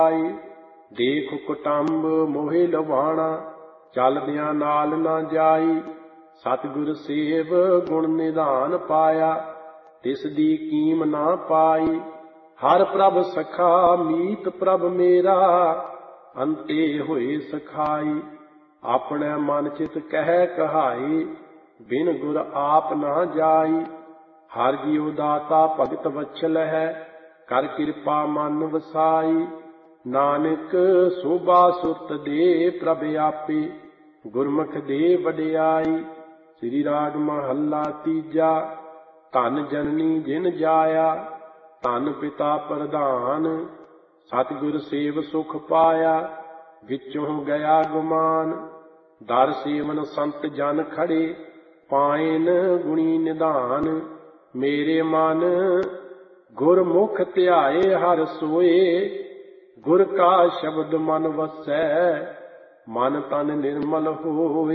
ਦੇਖ ਕੁਟੰਬ ਮੋਹਿ ਲਵਾਣਾ, ਚਲਦਿਆਂ ਨਾਲ ਨਾ ਜਾਈ। ਸਤਿਗੁਰ ਸੇਵ ਗੁਣ ਨਿਧਾਨ ਪਾਇਆ, ਤਿਸ ਦੀ ਕੀਮ ਨਾ ਪਾਈ। ਹਰ ਪ੍ਰਭ ਸਖਾ ਮੀਤ ਪ੍ਰਭ ਮੇਰਾ, ਅੰਤੇ ਹੋਏ ਸਖਾਈ। ਆਪਣੇ ਮਨ ਚਿਤ ਕਹਿ ਕਹਾਈ, ਬਿਨ ਗੁਰ ਆਪ ਨਾ ਜਾਈ। ਹਰ ਜੀਉ ਦਾਤਾ ਭਗਤ ਵਛਲ ਹੈ, ਕਰ ਕਿਰਪਾ ਮਨ ਵਸਾਈ। ਨਾਨਕ ਸੋਭਾ ਸੁਰਤ ਦੇ ਪ੍ਰਭ ਆਪੇ, ਗੁਰਮੁਖ ਦੇ ਵਡਿਆਈ। ਸ੍ਰੀ ਰਾਗ ਮਹੱਲਾ ਤੀਜਾ। ਧਨ ਜਨਨੀ ਜਿਨ ਜਾਇਆ, ਧਨ ਪਿਤਾ ਪ੍ਰਧਾਨ। ਸਤਿਗੁਰ ਸੇਵ ਸੁਖ ਪਾਇਆ, ਵਿੱਚੋਂ ਗਿਆ ਗੁਮਾਨ। ਦਰ ਸੇਵਨ ਸੰਤ ਜਨ ਖੜੇ, ਪਾਇਨ ਗੁਣੀ ਨਿਧਾਨ। ਮੇਰੇ ਮਨ ਗੁਰਮੁਖ ਧਿਆਏ ਹਰ ਸੋਏ, ਗੁਰ ਕਾ ਸ਼ਬਦ ਮਨ ਵਸੈ, ਮਨ ਤਨ ਨਿਰਮਲ ਹੋਏ।